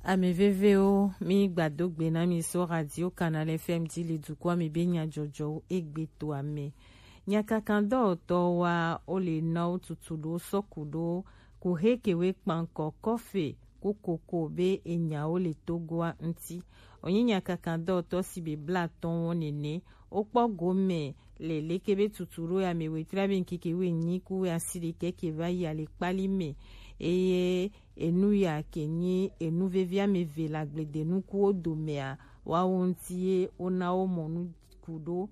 Ame VVO mi gbadogbe na mi so radio Canal FM di le dukwa mi be nya jojo egbe to ame. Nya kakando to wa ole na ututulo sokudo ku hekewe kpanko kofe ku koko be enya ole togwa nti. Onye nya kakando to si be bla ton wonene okpo gome le lekebe tuturo ya me wetra be nkike we nyiku we asiri keke va ya le palime. Eye enu ya kenye enu vevia meve la glede nu ku odomea wa ontie ona o monu kudo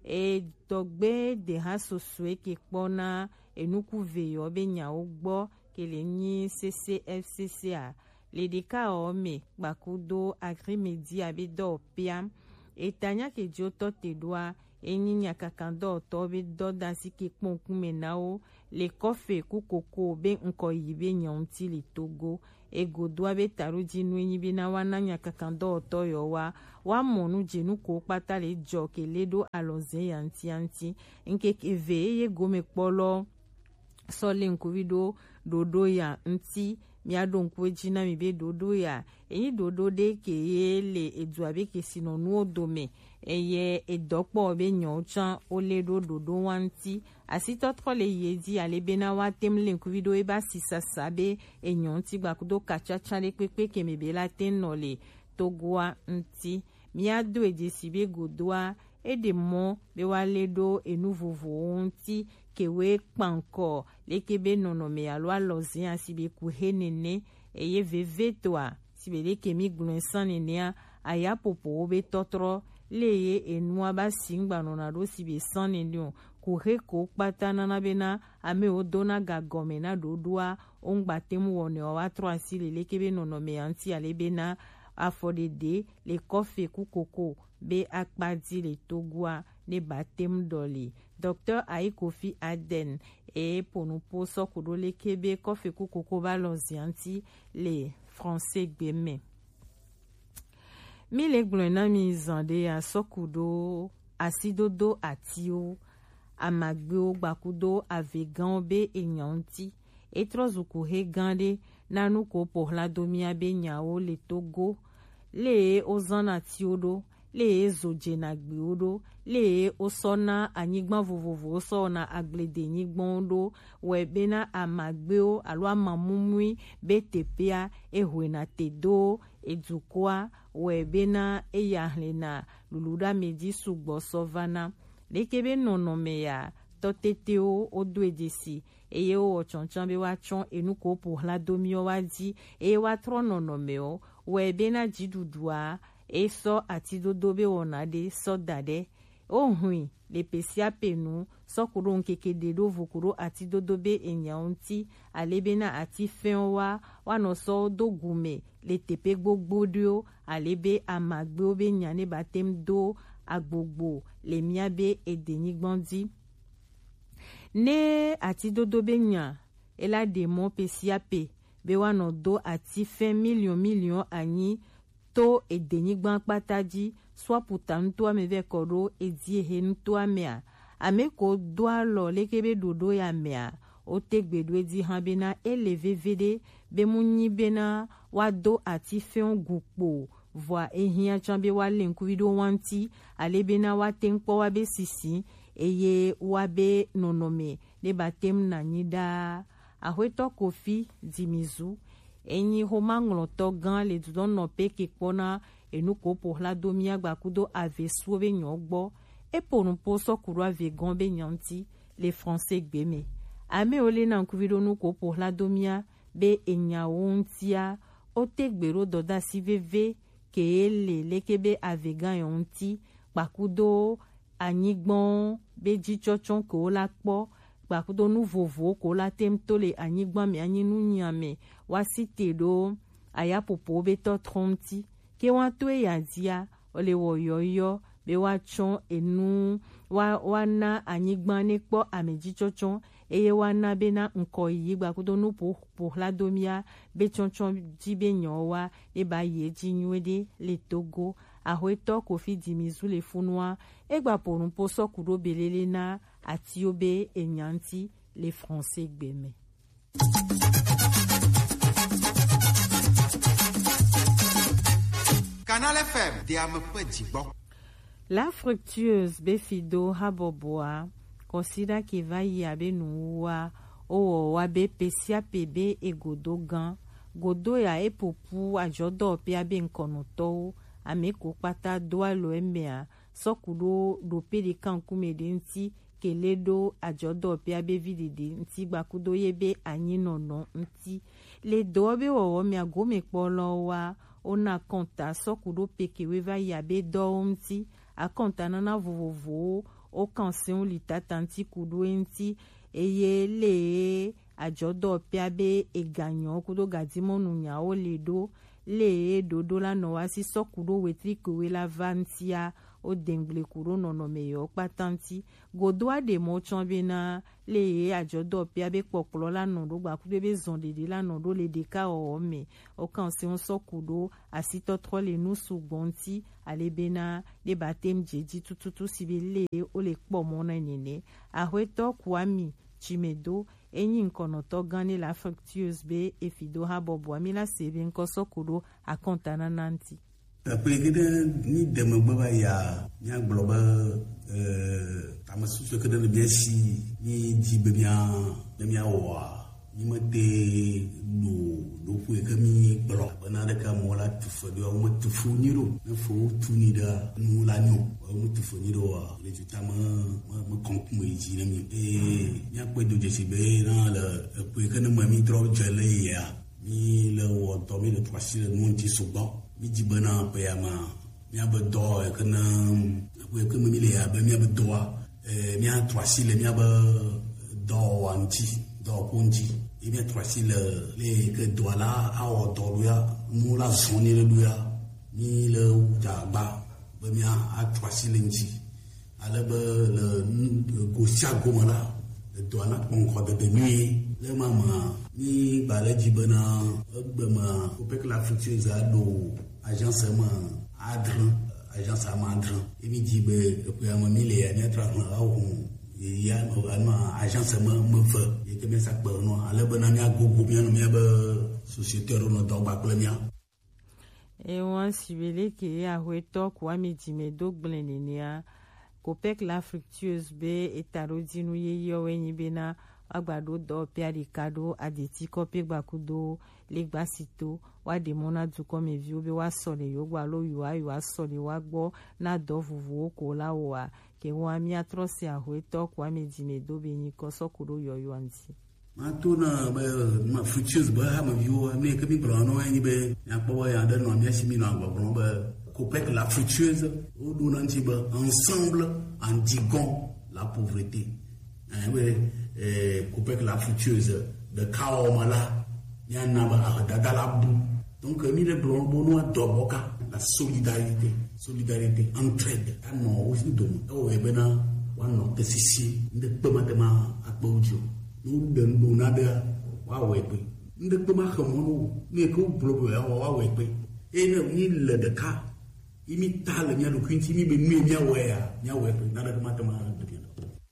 dogbe de ha sosue ke kpona enu ku veyo be nya ogbo kele nyi CCFCCA le deka ome bakudo agrimedia be do piam etanya ke joto te doa enyinya kakando to be do dasi ke kponkume nao le kofe ku koko be nko yibe nyonti li Togo ego doa be taruji nwenyi be na wana nya kakando to yo wa monu jenu ko pata le jo ke ledo alonze yanti nke eve ye gome polo so le nkuvido dodo ya nti mi adon ku ejina mi be dodo ya eyi dodo de ke ye le eduabe ke sino nu odome eye edopo be nyocha ole dodo wanti asito trole yedi ale bena wa temle ku video e ba sisa sabe enyonti gbakudo kachacha le pepe ke me be la tenole togwa nti mi ado ejesi be godwa edemo be wale do enuvovo nti kewe kpanko lekebe nonome alwa lozi asibe ku henene eye vevetoa sibe leke mi glonsan nenia aya popo be totro leye enua ba singba nonado sibe sanenio ku heko patana na bena ame odona gagome na dodua ongba temu wone wa troasi lekebe nonome anti alebena afodede le kofe ku koko be akpadi le togwa ne batem doli Dr. Kofi Aden ponupo sokudo le kebe kofe ku koko balonzianti le français gbeme mi le glona mi zande ya sokudo asidodo atio amagbe gbakudo avegan be enyanti etrozuku he gande nanu ko pohla domia be nyao le Togo le ozana tiodo le zoje na gbeodo le osona anyigban vovovo osona aglede nyigbondo webe na amagbeo alo amamumui betepea ehwena tedo edukwa webe na eyahlena luluda medi sugbo sovana lekebe nonome ya toteteo odo edesi eye o chonchan be wa chon enuko pohla domio wadi e wa trononomeo webe na jidudua eso atidodo be wonade so dade ohui le pesia penu sokuro nkeke dedo vokuro atidodo be enyaunti alebena ati fenwa wano so dogume le tepe gbogbodio alebe amagbe obe nyane batem do agbogbo le miabe edenigbondi ne atidodo be nya ela demo pesia pe be wano do ati fen million anyi to edenigban pataji soit putanto ameve koro edie hento amea ameko doa lo lekebe dodo ya mea o tegbedo edi hambena eleve vede be munyi bena wado ati feon gukpo voa ehia chambe wale nkuvido wanti alebena watenkpo wabe sisi eye wabe nonome le batem na nyida ahweto Kofi dimizu enyi homangloto gan le dudon no peke kpona enuko pohla domia gbakudo ave suobe nyogbo eponumpo sokuru ave gombe nyanti le français gbeme ame ole na nkuvido nuko pohla domia be enya wontia otegbero doda siveve keele lekebe ave gan yonti gbakudo anyigbon be jichochon ko la kpo gbakudo nu vovo ko la temto le anyigban me anyinu nyame wasite do aya popo be to tronti ke wanto ya dia ole wo yoyo be wa chon enu wana anyigban ne kpo ameji chochon eye wana be na nko yi gbakudo nu po la domia be chonchon ji be nyowa e ba ye ji nwede le Togo ahweto Kofi dimizu le funwa egba porun po sokuro belele na atiobe enyanti le français gbeme Canal FM de Amapedibo. La fructueuse befido haboboa considère qu'il va y avoir noua o wabe pesia pebe e godo gan godo ya epopu ajodo pe abe nkonoto ameko pata doa lo emea sokudo do pede kankume de nti keledo ajodo pe abe vidide nti gbakudo yebe anyi nono nti le dobe wo me agome polo wa ona konta sokudo pekewe va yabe do nti akonta nana vovovo o kansion litata nti kudo nti eye le ajodo pe abe eganyo kudo gadimonu nya o ledo le dodo la no wasi sokudo wetri kowe la vantia o dengle kuro nono meyo patanti godoa de mo chambena le ajodo pe abe popolo la no do gba kudo be zondede la no do le deka o me o kansion sokudo asito tro le nu sugbonti alebena de batem jeji tututu sibele o le kpo mo na nene ahweto kwami chimedo enyi nkonoto gani la fructueuse be efido ha bobo amila sebe nkoso kudo akontana nanti après que ni deme baba ya nya globa tamasu que de bien si ni dibe bien wa ni mate no fu que mi bro bana de ka mola tufu do mo tufu ni ro na fo tuni da nu la nyu mo tufu ni ro wa le tutama mo konkumo ji na mi nya ko do je si be na le pu que no mami trop jele ya ni le wo to mi le twasi le non ti suba mi jibana pe ya ma mi abedo e kana ko e mi le ya be mi abedo mi a twasi le mi abedo anti do punji e mi a twasi le ke do la a o do ya mu la zoni le do ya mi le ja ba be mi a twasi le nti ale be le go sia go mala le do na pon ko de nuit le mama ni ba le jibana be ma ko pe que la fructueuse a do agence ma adre agence amandre e mi jibe ko ya ma mile ya ni tra na o ya ma agence ma me fa e ke me sa ba no ale be na mi agogo mi no mi ba société ro no do ba ko mi e won sibele ke ya hweto kwa mi jimedo gbenenia ko pe que la fructueuse be etarodi ye yo enyi be na agbado do pe adikado adeti kope gbakudo le gbasito wa de mona du comme viu be wa sole yo gba lo yo ayo wa sole wa gbo na do vuvu ko la wa ke wa mi atrose ahweto kwa meji medo be ni ko sokuro yo yo anti ma to na ba ma fructueuse ba ha ma viu me ke mi brano ani be ya po ya da no mi asimi no agba bro ba ko pe la fructueuse o do nanti ba ensemble endiguons la pauvreté couper la fructueuse de Kaomala, Yanaba, Dadalabu. Donc, il est bon à Doboka, la solidarité, entraide. Ah non, aussi, donc, oh, et ben, one of the Sissi, the Tomatema à Bojo. Nous donnons nada, Wawepe. The Tomacamono, Neko, Blobo, Wawepe. Et il de cas, imital, Yalu Quinty, Mia Wea, Yawepe, nada de Matama.